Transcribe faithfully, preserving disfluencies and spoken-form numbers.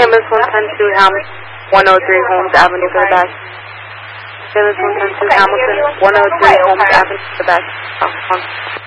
Ambulance one ten two Hamilton, one oh three Holmes Avenue for the best. Ambulance one ten two Hamilton, one oh three Holmes Avenue for the best.